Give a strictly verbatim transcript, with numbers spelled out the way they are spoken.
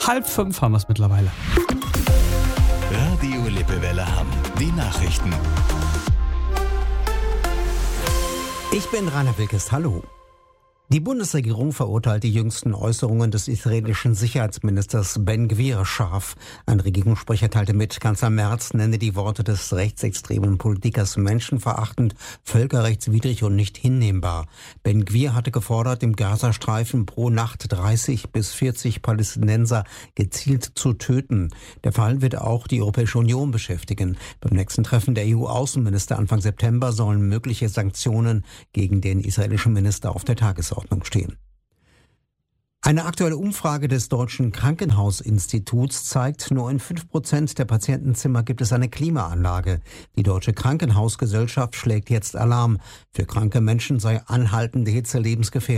Halb fünf haben wir es mittlerweile. Radio Lippewelle Hamm. Die Nachrichten. Ich bin Rainer Wilkes. Hallo. Die Bundesregierung verurteilt die jüngsten Äußerungen des israelischen Sicherheitsministers Ben Gvir scharf. Ein Regierungssprecher teilte mit, Kanzler Merz nenne die Worte des rechtsextremen Politikers menschenverachtend, völkerrechtswidrig und nicht hinnehmbar. Ben Gvir hatte gefordert, im Gazastreifen pro Nacht dreißig bis vierzig Palästinenser gezielt zu töten. Der Fall wird auch die Europäische Union beschäftigen. Beim nächsten Treffen der E U-Außenminister Anfang September sollen mögliche Sanktionen gegen den israelischen Minister auf der Tagesordnung stehen. Eine aktuelle Umfrage des Deutschen Krankenhausinstituts zeigt, nur in fünf Prozent der Patientenzimmer gibt es eine Klimaanlage. Die Deutsche Krankenhausgesellschaft schlägt jetzt Alarm. Für kranke Menschen sei anhaltende Hitze lebensgefährlich.